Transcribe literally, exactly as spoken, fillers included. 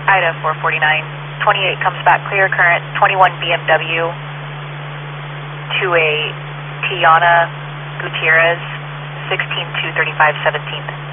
Ida four forty-nine, twenty-eight comes back clear current, twenty-one B M W to a Tiana Gutierrez, sixteen two thirty-five seventeenth.